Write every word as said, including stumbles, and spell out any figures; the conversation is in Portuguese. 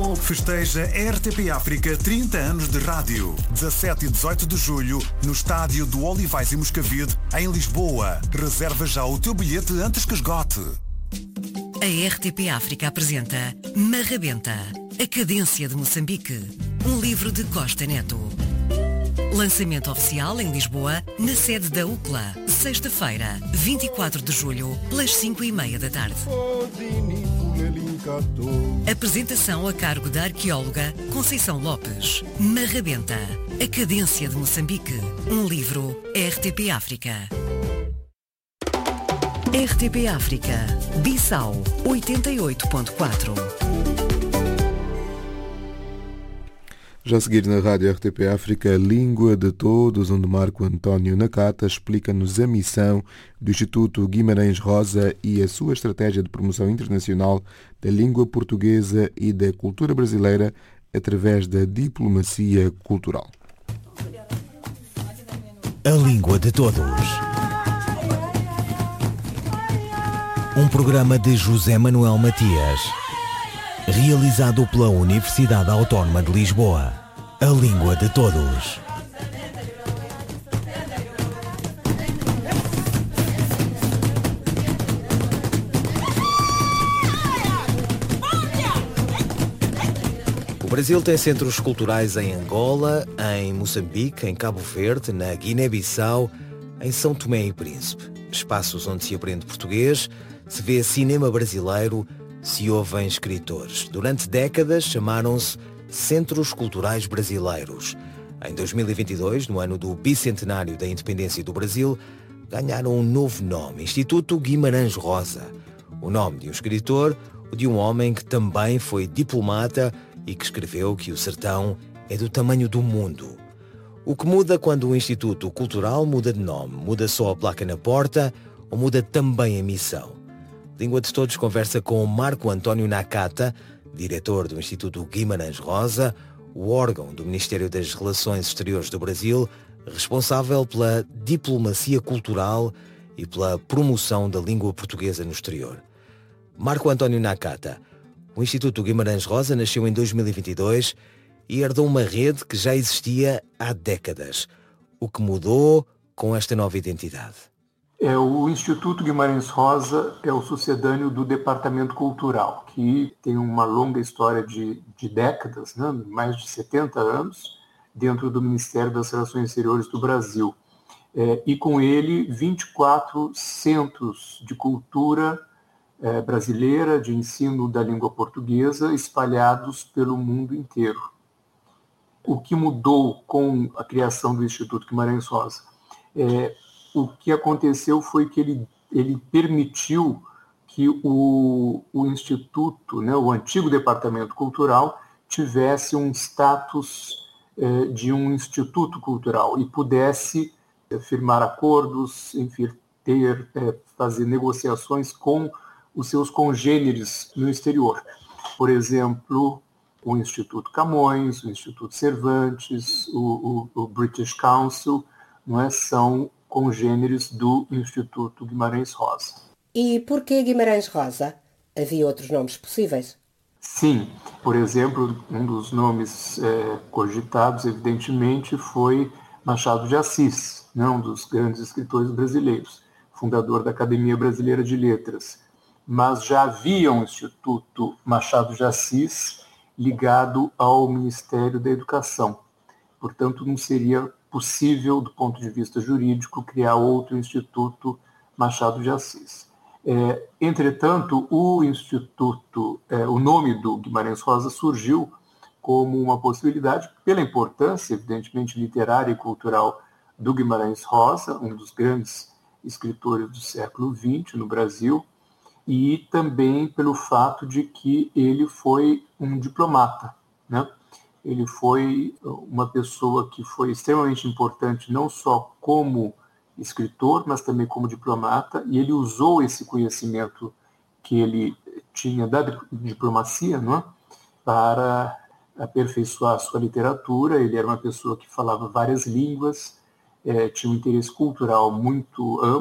Portugal festeja R T P África trinta anos de rádio. dezassete e dezoito de julho, no estádio do Olivais e Moscavide, em Lisboa. Reserva já o teu bilhete antes que esgote. A R T P África apresenta Marrabenta, a cadência de Moçambique. Um livro de Costa Neto. Lançamento oficial em Lisboa, na sede da U C L A. Sexta-feira, vinte e quatro de julho, pelas cinco e meia da tarde. Apresentação a cargo da arqueóloga Conceição Lopes. Marrabenta, a cadência de Moçambique. Um livro R T P África. R T P África, Bissau, oitenta e oito ponto quatro. Já a seguir na Rádio R T P África, Língua de Todos, onde Marco António Nakata explica-nos a missão do Instituto Guimarães Rosa e a sua estratégia de promoção internacional da língua portuguesa e da cultura brasileira através da diplomacia cultural. A Língua de Todos. Um programa de José Manuel Matias, realizado pela Universidade Autónoma de Lisboa. A Língua de Todos. O Brasil tem centros culturais em Angola, em Moçambique, em Cabo Verde, na Guiné-Bissau, em São Tomé e Príncipe. Espaços onde se aprende português, se vê cinema brasileiro, se ouvem escritores. Durante décadas chamaram-se Centros Culturais Brasileiros. Em dois mil e vinte e dois, no ano do bicentenário da independência do Brasil, ganharam um novo nome, Instituto Guimarães Rosa. O nome de um escritor, o de um homem que também foi diplomata e que escreveu que o sertão é do tamanho do mundo. O que muda quando o Instituto Cultural muda de nome? Muda só a placa na porta ou muda também a missão? Língua de Todos conversa com Marco António Nakata, diretor do Instituto Guimarães Rosa, o órgão do Ministério das Relações Exteriores do Brasil, responsável pela diplomacia cultural e pela promoção da língua portuguesa no exterior. Marco António Nakata, o Instituto Guimarães Rosa nasceu em dois mil e vinte e dois e herdou uma rede que já existia há décadas. O que mudou com esta nova identidade? É, o Instituto Guimarães Rosa é o sucedâneo do Departamento Cultural, que tem uma longa história de, de décadas, né, mais de setenta anos, dentro do Ministério das Relações Exteriores do Brasil. É, e com ele, vinte e quatro centros de cultura é, brasileira, de ensino da língua portuguesa, espalhados pelo mundo inteiro. O que mudou com a criação do Instituto Guimarães Rosa? É, O que aconteceu foi que ele, ele permitiu que o, o Instituto, né, o antigo Departamento Cultural, tivesse um status eh, de um instituto cultural e pudesse eh, firmar acordos, enfim, ter, eh, fazer negociações com os seus congêneres no exterior. Por exemplo, o Instituto Camões, o Instituto Cervantes, o, o, o British Council, não é, são congêneres do Instituto Guimarães Rosa. E por que Guimarães Rosa? Havia outros nomes possíveis? Sim, por exemplo, um dos nomes é, cogitados, evidentemente, foi Machado de Assis, né, um dos grandes escritores brasileiros, fundador da Academia Brasileira de Letras. Mas já havia um Instituto Machado de Assis ligado ao Ministério da Educação. Portanto, não seria possível, do ponto de vista jurídico, criar outro Instituto Machado de Assis. É, entretanto, o Instituto, é, o nome do Guimarães Rosa surgiu como uma possibilidade, pela importância, evidentemente, literária e cultural do Guimarães Rosa, um dos grandes escritores do século vinte no Brasil, e também pelo fato de que ele foi um diplomata, né? Ele foi uma pessoa que foi extremamente importante, não só como escritor, mas também como diplomata, e ele usou esse conhecimento que ele tinha da diplomacia, não é? Para aperfeiçoar a sua literatura. Ele era uma pessoa que falava várias línguas, é, tinha um interesse cultural muito amplo,